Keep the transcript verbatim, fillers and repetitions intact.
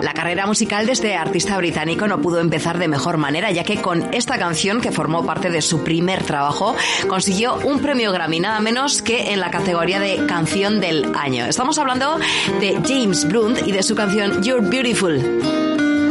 La carrera musical de este artista británico no pudo empezar de mejor manera, ya que con esta canción, que formó parte de su primer trabajo, consiguió un premio Grammy, nada menos que en la categoría de Canción del Año. Estamos hablando de James Blunt y de su canción You're Beautiful.